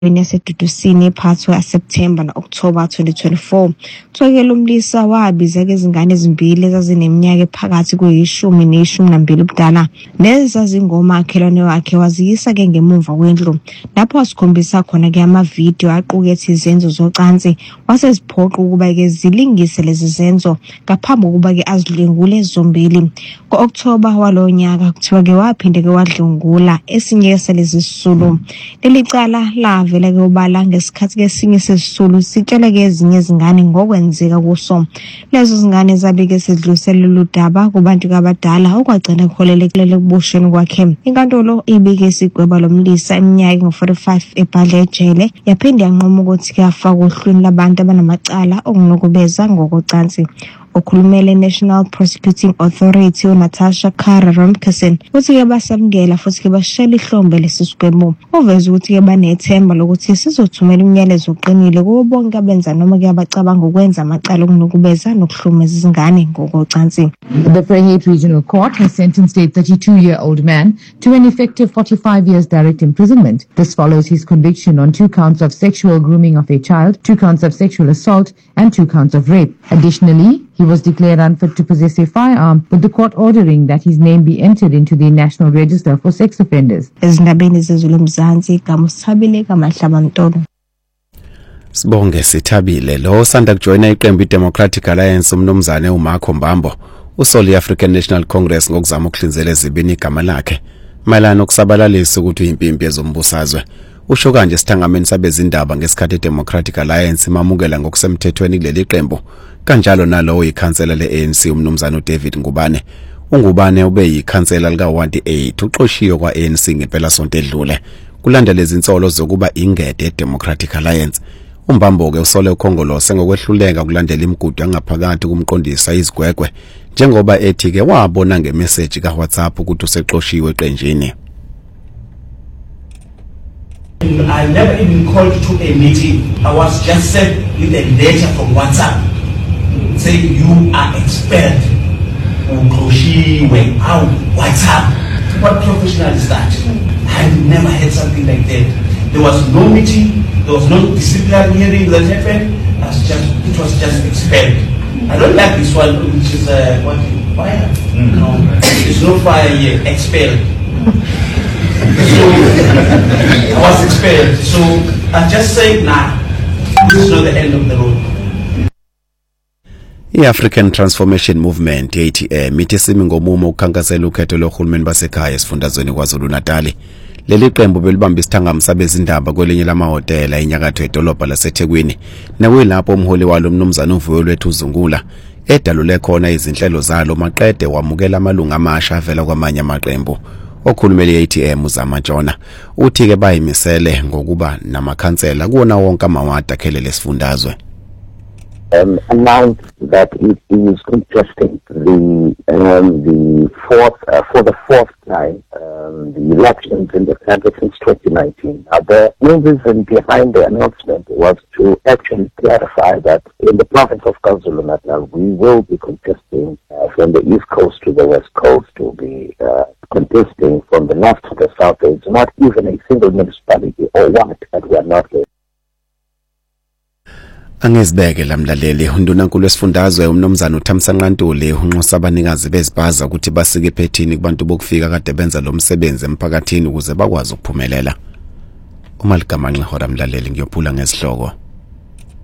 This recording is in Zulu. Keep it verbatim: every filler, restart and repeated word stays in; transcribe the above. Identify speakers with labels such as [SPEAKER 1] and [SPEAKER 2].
[SPEAKER 1] yasedudusini phakathi kaSeptember noOctober twenty twenty-four. Thweke lomlisa wabiza ke izingane ezimbili ezazineminyaka ephakathi kuyishumi neshumi nambili ubudala. Lezi zingoma akhelwane wakhe waziyisa ke ngemuva kwendlu lapho wasikhombisa khona ke amavideo aqukethe izenzo zocansi waseziphoqa ukuba ke zilingise lezi zenzo ngaphambi kokuba ke azidlengule zombili. Ngo-October walonyaka kuthiwa ke waphinde ke wadlungula esinye selezi sisulu. Leli cala la vele ke ubala ngesikhathi ke sinye sesisulu sitshela ke ezinye izingane ngokwenzeka kuso. Lezo zingane zabike sedlulisela ludaba kubantu abadala okwagcina kuholelekile kubusheni kwakhe. Inkantolo ibike isigweba lomlisa iminyaka ngo-forty-five ebhadle ejele yaphinde yanqoma ukuthi ke afaka ohlwini labantu abanamacala okunokubeza ngokocansi. Okhulumele National Prosecuting Authority uNatasha Kara Ramkisson uthi ke basamukela futhi ke bashela ihlombe lesisigwebo. Uveza ukuthi ke banethemba lokuthi sizothumela imiyalezo oqinile kubo bonke abenza noma ke abacabanga ukwenza amacala okunokubeza nokuhlumeza izingane ngokocansi.
[SPEAKER 2] The Vryheid Regional Court has sentenced a thirty-two-year-old man to an effective forty-five years direct imprisonment. This follows his conviction on two counts of sexual grooming of a child, two counts of sexual assault, and two counts of rape. Additionally, he was declared unfit to possess a firearm, with the court ordering that his name be entered into the National Register for Sex Offenders.
[SPEAKER 1] Ezindabeni zezulu eMzansi kaMsithabile kaMahlaba Mtolo.
[SPEAKER 3] Sibonge Sithabile lo sanda kujoina iqembu iDemocratic Alliance umnumzane uMarco Mbambo usoli African National Congress ngokuzama ukuhlinzela ezibini igama lakhe mayelana ukusabalalisa ukuthi impimpi ezombusazwe. Usho kanje sithangameni sabezindaba ngesikhathi iDemocratic Alliance mamukela ngokusemthethweni kuleli qembu kanjalo nalowo ikhansela le-A N C umnumzane uDavid Ngubane. uNgubane ube yikhansela lika one eight uxoshiwe kwa-A N C ngempela sonto edlule kulandela izinsolo zokuba ingede eDemocratic Alliance. uMbambo ke usole ukhongolose ngokwehluleka kulandela imigudu yangaphakathi kumqondisa izigwegwe njengoba ethi ke wabona ngemessage kaWhatsApp ukuthi useqoshiwe eqenjini.
[SPEAKER 4] I never even called to a meeting. I was just sent with a letter from WhatsApp saying you are expelled. Ukroshiwe. How? WhatsApp? What professional is that? I've never had something like that. There was no meeting. There was no disciplinary hearing that happened. I was just, it was just expelled. I don't like this one, which is uh, what fire. Mm. No, there's no fire here. Expelled. So I was expelled. So I just said, nah, this is not the end of the road.
[SPEAKER 3] I-African Transformation Movement A T M ithi simi ngomumo ukukhankasela ukhetho lohulumeni basekhaya esifundazweni kwaZulu Natal. Leli qembu belibamba isithangami sabezindaba kwelinye lamahotela enyakatho edolobha laseThekwini nakuyilapho umholi walo umnumzane uVuyo Lwethu Zungula edalule khona izinhlelo zalo maqede wamukela amalunga amasha avela kwamanye amaqembu. Okhulumeli i-A T M uZamajona uthi ke bayimisele ngokuba namakhansela kuona wonke amawadi akhelele esifundazwe.
[SPEAKER 5] Um, announced that it is contesting the um, the fourth uh, for the fourth time um, the elections in the country since twenty nineteen. Uh, the main reason behind the announcement was to actually clarify that in the province of KwaZulu-Natal we will be contesting uh, from the east coast to the west coast. We'll be uh, contesting from the north to the south. There's not even a single municipality or one that we are not there.
[SPEAKER 3] Angizibeke lamlaleli undunankulu wesifundazwe umnomzana uThamsanqa Ntuli unxusa abanikazi bezibhaza ukuthi basike ephethini kubantu bokufika kade benza lo msebenzi emphakathini ukuze bakwazi ukuphumelela. Uma ligama ngihora mlaleli ngiyophula ngesihloko.